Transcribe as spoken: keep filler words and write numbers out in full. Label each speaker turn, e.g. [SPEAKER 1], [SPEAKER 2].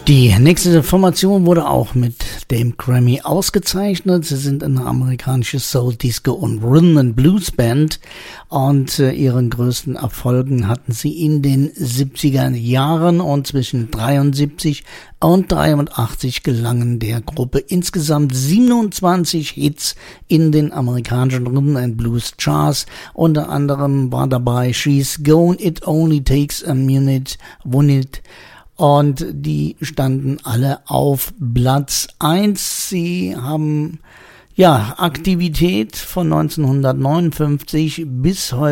[SPEAKER 1] Die nächste Formation wurde auch mit dem Grammy ausgezeichnet. Sie sind eine amerikanische Soul, Disco und Rhythm and Blues Band und äh, ihren größten Erfolgen hatten sie in den siebziger Jahren und zwischen dreiundsiebzig und dreiundachtzig gelangen der Gruppe insgesamt siebenundzwanzig Hits in den amerikanischen Rhythm and Blues Charts. Unter anderem war dabei She's Gone, It Only Takes a Minute, Won It. Und die standen alle auf Platz eins. Sie haben ja Aktivität von neunzehnhundertneunundfünfzig bis heute